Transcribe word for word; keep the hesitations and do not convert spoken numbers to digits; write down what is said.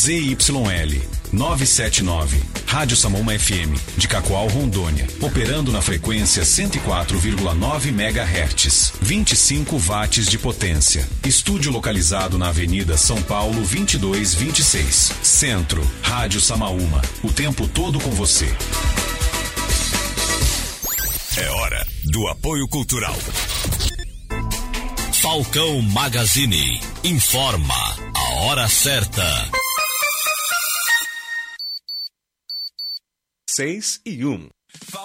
Z Y L nove sete nove, Rádio Samaúma F M, de Cacoal, Rondônia, operando na frequência cento e quatro vírgula nove megahertz, vinte e cinco watts de potência. Estúdio localizado na Avenida São Paulo vinte e dois vinte e seis. Centro, Rádio Samaúma, o tempo todo com você. É hora do apoio cultural. Falcão Magazine informa a hora certa. Seis e um.